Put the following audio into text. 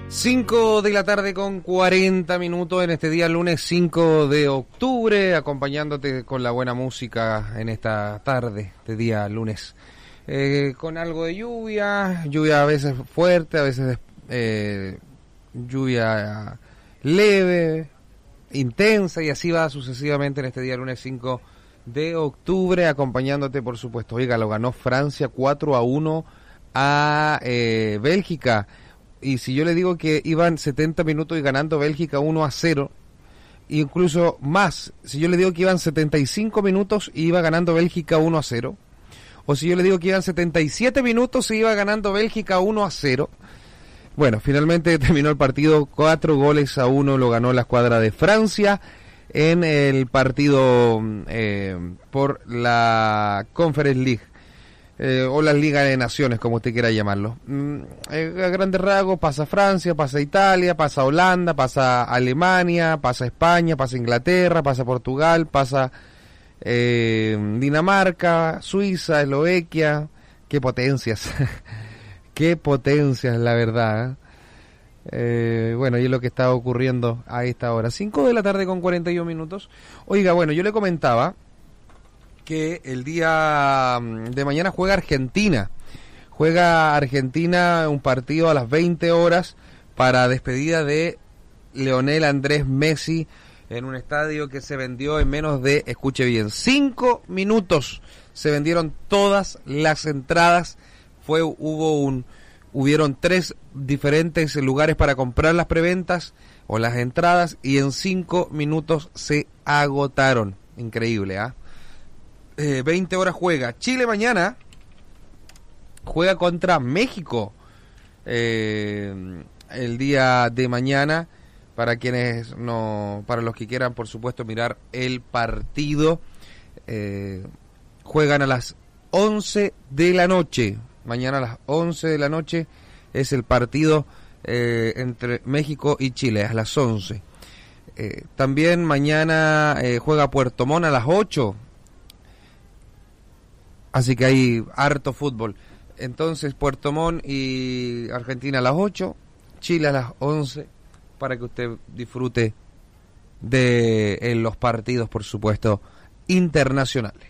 5 de la tarde con 40 minutos en este día lunes 5 de octubre, acompañándote con la buena música en esta tarde, este día lunes. Con algo de lluvia a veces fuerte, a veces lluvia leve, intensa, y así va sucesivamente en este día lunes 5 de octubre, acompañándote por supuesto. Oiga, lo ganó Francia 4-1 a Bélgica. Y si yo le digo que iban 70 minutos y ganando Bélgica 1-0, incluso más, si yo le digo que iban 75 minutos y iba ganando Bélgica 1-0, o si yo le digo que iban 77 minutos y iba ganando Bélgica 1-0, bueno, finalmente terminó el partido 4-1, lo ganó la escuadra de Francia en el partido por la Conference League. O la Liga de Naciones, como usted quiera llamarlo. A grandes rasgos, pasa Francia, pasa Italia, pasa Holanda, pasa Alemania, pasa España, pasa Inglaterra, pasa Portugal, pasa Dinamarca, Suiza, Eslovaquia. Qué potencias, qué potencias, la verdad. Bueno, y es lo que está ocurriendo a esta hora. 5 de la tarde con 41 minutos. Oiga, bueno, yo le comentaba que el día de mañana juega Argentina un partido a las 20 horas para despedida de Lionel Andrés Messi en un estadio que se vendió en menos de, escuche bien, 5 minutos se vendieron todas las entradas. Hubieron 3 diferentes lugares para comprar las preventas o las entradas y en 5 minutos se agotaron. Increíble, ¿ah? 20 horas juega Chile mañana, juega contra México el día de mañana, para los que quieran por supuesto mirar el partido. Juegan a las 11 de la noche, mañana a las 11 de la noche es el partido entre México y Chile, a las 11. También mañana juega Puerto Montt a las 8. Así que hay harto fútbol. Entonces, Puerto Montt y Argentina a las 8, Chile a las 11, para que usted disfrute de los partidos, por supuesto, internacionales.